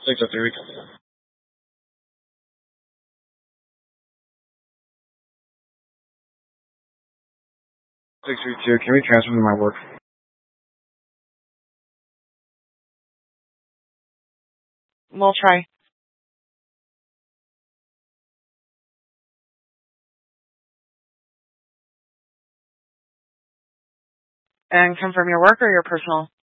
603. 632, can we transfer to my work? We'll try. And confirm your work or your personal?